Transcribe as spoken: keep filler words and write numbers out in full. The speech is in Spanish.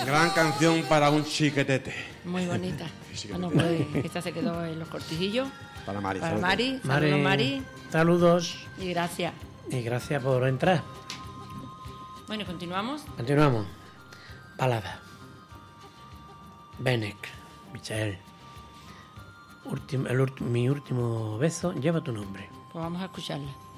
Gran canción para un chiquetete. Muy bonita. Sí, Bueno, pues esta se quedó en los cortijillos. Para Mari. Para saludos. Mari, Mari, saludos Mari. Saludos Y gracias. y gracias por entrar. Bueno, continuamos. Continuamos. Balada. Benek, Michael. Último, el, ulti- mi último beso lleva tu nombre. Pues vamos a escucharla.